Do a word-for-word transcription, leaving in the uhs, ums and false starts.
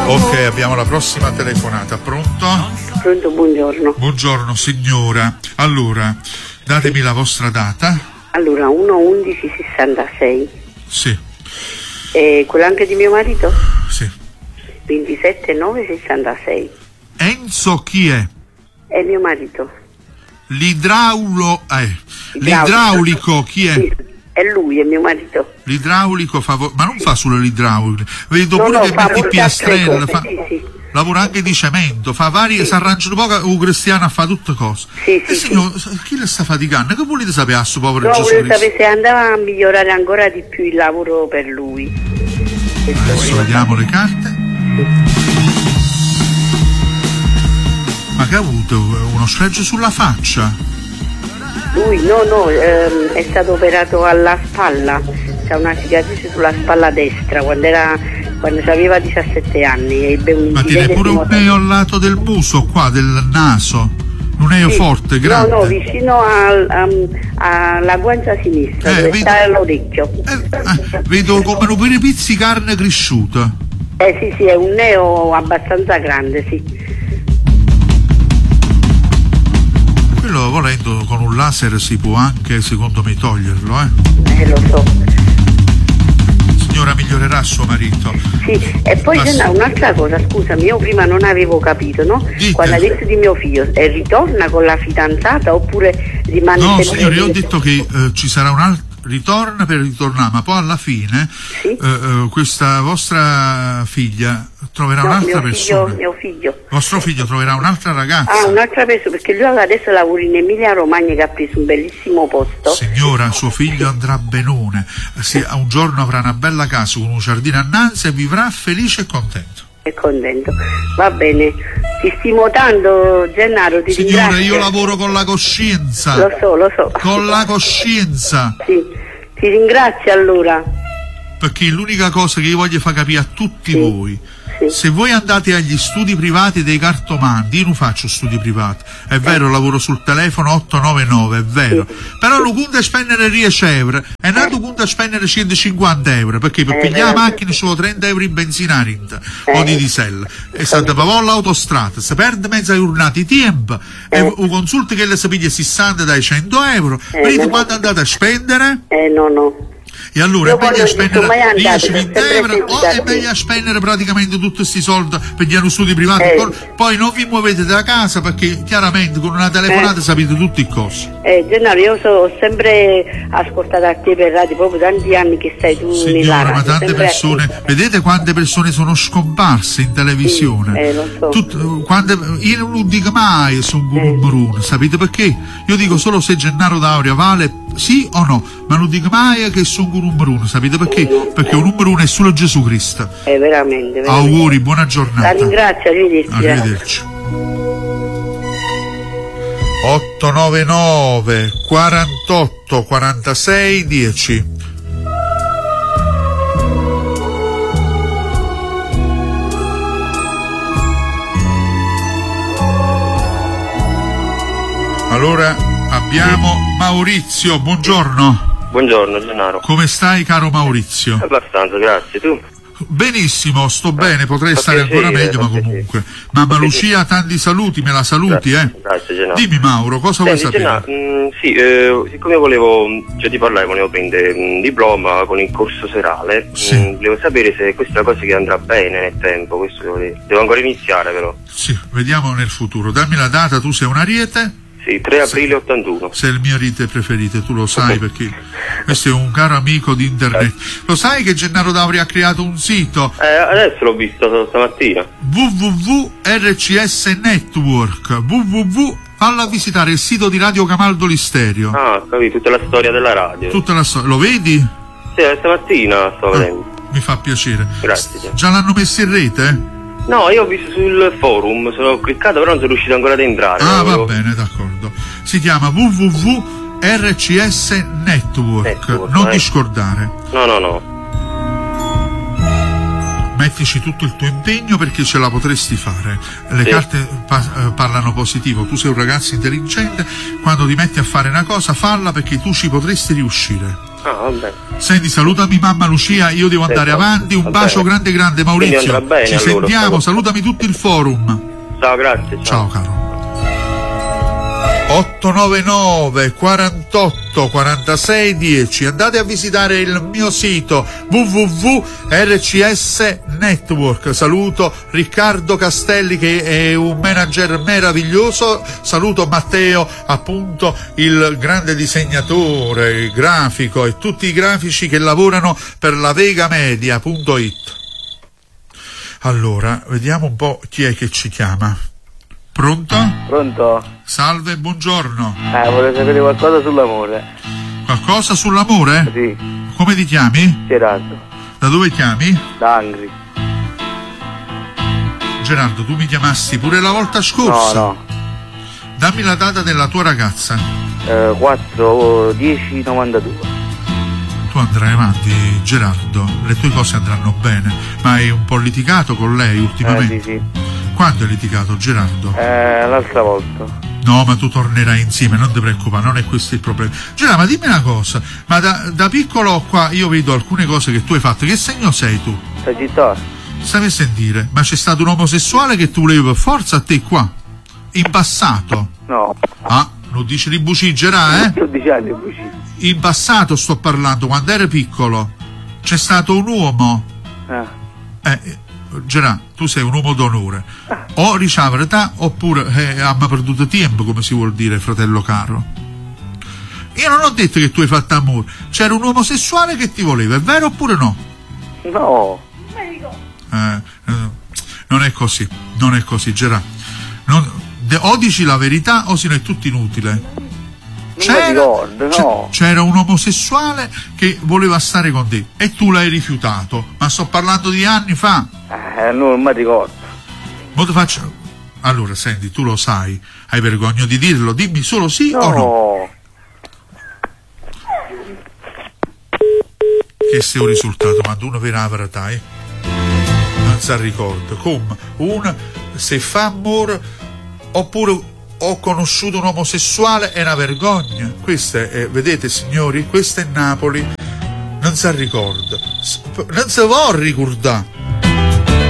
Ok, abbiamo la prossima telefonata. Pronto? Pronto, buongiorno. Buongiorno signora. Allora, datemi la vostra data. Allora, uno undici sessantasei. Sì. E quello anche di mio marito? Sì. ventisette nove sessantasei. Enzo chi è? È mio marito. L'idraulo eh. L'idraulico chi è? Sì, è lui, è mio marito. L'idraulico fa vo- ma non fa solo l'idraulico, vedo No, pure no, che fa mette il molte piastrello, altre fa... cose, sì, sì. lavora anche di cemento, fa vari, si arrangia un po' un cristiano a fare tutte cose. Sì, sì, e signor, chi le sta faticando? Che volete sapere a suo povero No, Gesù volevo Cristo? sapere se andava a migliorare ancora di più il lavoro per lui. Adesso vediamo le carte. Ma che ha avuto? Uno sfregio sulla faccia? Lui, no, no, ehm, è stato operato alla spalla, c'ha una cicatrice sulla spalla destra quando era quando aveva diciassette anni. Ebbe un Ma tiene pure un neo al lato del muso qua, del naso. Un neo sì. forte, grande. No, no, vicino al, um, alla guancia sinistra, Eh, dove vedo- sta l'orecchio. Eh, eh, vedo come un per pizzi carne cresciuta. Eh sì, sì, è un neo abbastanza grande, sì. Quello volendo con un laser si può anche, secondo me, toglierlo, eh. Eh, lo so. Signora, migliorerà suo marito. Sì, e poi Ma c'è sì. un'altra cosa, scusami, io prima non avevo capito, no? Dite. Quando ha detto di mio figlio, eh, ritorna con la fidanzata oppure rimane No, sempre- signore, io ho detto che eh, ci sarà un altro ritorno per ritornare, ma poi alla fine Sì. eh, eh, questa vostra figlia troverà No, un'altra mio figlio, persona. mio figlio. Vostro figlio troverà un'altra ragazza. Ah, un'altra persona, perché lui adesso lavora in Emilia Romagna che ha preso un bellissimo posto. Signora, suo figlio andrà benone. Si- un giorno avrà una bella casa con un giardino annanzi e vivrà felice e contento. È contento. Va bene. Ti stimo tanto, Gennaro, ti Signora, ringrazio. io lavoro con la coscienza. Lo so, lo so. Con la coscienza. Sì. Ti ringrazio allora. Perché l'unica cosa che io voglio far capire a tutti Sì. voi, Sì. se voi andate agli studi privati dei cartomanti, io non faccio studi privati, è vero, lavoro sul telefono otto nove nove, è vero, però non conta spendere dieci euro e non conta spendere centocinquanta euro, perché per Eh, pigliare la vero. macchina ci sono trenta euro in benzina rint o Eh. di diesel e se andava all'autostrada, si perde mezza giornata di tempo e Eh. un consulto che le si piglia sessanta dai cento euro, Eh, vedete no. quando andate a spendere? Eh, no, no. E allora Io è meglio voglio- sono mai spendere andata, dieci sono venti sempre euro o seguita è qui. meglio spendere praticamente tutti questi soldi per gli studi privati. Eh. Poi- Poi non vi muovete da casa perché chiaramente con una telefonata Eh. sapete tutti i cosi. Eh, Gennaro, io so, ho sempre ascoltato a te per radio, proprio tanti anni che stai tu nella Signora, radio. ma tante sempre- persone, vedete quante persone sono scomparse in televisione? Sì, eh, lo so. Tut- quante- io non dico mai sono un Eh. numero uno, sapete perché? Io dico solo se Gennaro D'Auria vale sì o no, ma non dico mai che sono un numero uno, sapete perché? Perché un numero uno è solo Gesù Cristo. Eh, veramente, veramente. Auguri, buona giornata. La ringrazio, arrivederci. Arrivederci. otto nove nove quarantotto quarantasei dieci. Allora abbiamo Maurizio, buongiorno. Buongiorno Gennaro. Come stai, caro Maurizio? Abbastanza, grazie. Tu? Benissimo, sto bene, potrei fa stare ancora piacere, meglio, fa ma comunque. Mamma Lucia, tanti saluti, me la saluti, Grazie, eh? grazie, Gennaro. Dimmi Mauro, cosa vuoi Senti, sapere? Gennaro, mh, sì, eh, siccome volevo, già ti parlai, volevo prendere un diploma con il corso serale, Sì. mh, volevo sapere se questa è una cosa che andrà bene nel tempo, questo devo, dire. Devo ancora iniziare però. Sì, vediamo nel futuro. Dammi la data, tu sei un ariete? Sì, tre aprile ottantuno. Sei il mio ariete preferito, tu lo sai perché questo è un caro amico di internet. Lo sai che Gennaro D'Auria ha creato un sito Eh, adesso l'ho visto stamattina. w w w punto r c s network w w w Falla visitare il sito di Radio Camaldo Listerio. Ah, ho capito, tutta la storia della radio. Tutta la storia. Lo vedi? Sì, stamattina sto vedendo. Ah, mi fa piacere. Grazie, Gennaro. Già l'hanno messo in rete? No, io ho visto sul forum, sono cliccato però non sono riuscito ancora ad entrare. Ah, va Volevo- bene, d'accordo. Si chiama w w w punto r c s network. Network, Non eh. ti scordare. No, no, no. Mettici tutto il tuo impegno perché ce la potresti fare. Le Sì. carte pa- eh, parlano positivo. Tu sei un ragazzo intelligente. Quando ti metti a fare una cosa, falla perché tu ci potresti riuscire. Ah, vabbè. Senti, salutami mamma Lucia, io devo andare Esatto, avanti. Un va bacio bene. grande grande Quindi Maurizio. andrà bene, Ci allora, sentiamo, stavo- salutami tutto il forum. Ciao, grazie. Ciao caro. otto nove nove quarantotto quarantasei dieci. Andate a visitare il mio sito w w w punto r c s network. Saluto Riccardo Castelli che è un manager meraviglioso, saluto Matteo, appunto il grande disegnatore, il grafico e tutti i grafici che lavorano per la vegamedia punto it. Allora, vediamo un po' chi è che ci chiama. Pronto? Pronto? Salve, buongiorno. Eh, vorrei sapere qualcosa sull'amore. Qualcosa sull'amore? Sì, Come ti chiami? Gerardo, Da dove chiami? da Angri. Gerardo, tu mi chiamasti pure la volta scorsa. No, no. Dammi la data della tua ragazza. Eh, quattro dieci novantadue. Tu andrai avanti, Gerardo, le tue cose andranno bene, ma hai un po' litigato con lei Eh, ultimamente? sì, sì. Quando hai litigato, Gerardo? Eh, l'altra volta. No, ma tu tornerai insieme, non ti preoccupare, non è questo il problema. Gerardo, ma dimmi una cosa, ma da, da piccolo qua io vedo alcune cose che tu hai fatto, che segno sei tu? Sagittario. Stavi a sentire, ma c'è stato un omosessuale che tu volevi per forza a te qua? In passato? No. Ah, non dici di buciggerà, eh? dodici anni buci. In passato sto parlando, quando eri piccolo. C'è stato un uomo. Ah. Eh, Gerà, tu sei un uomo d'onore. O ricevere te, oppure eh, abbiamo perduto tempo, come si vuol dire, fratello caro. Io non ho detto che tu hai fatto amore. C'era un omosessuale che ti voleva, è vero oppure no? No. Eh, eh, non è così, non è così, Gerà. Non, de, o dici la verità o se no è tutto inutile. Non mi ricordo, no. C'era un omosessuale che voleva stare con te e tu l'hai rifiutato, ma sto parlando di anni fa. Eh, non mi ricordo. Mo ti faccio... Allora, senti, tu lo sai, hai vergogna di dirlo, dimmi solo sì No. o no. Che sia un risultato quando uno vede la verità, eh? Non si ricorda. Come? Uno se fa amore oppure ho conosciuto un omosessuale è una vergogna. Questa è, vedete signori, questa è Napoli. Non si ricorda. Non si vuole ricordare.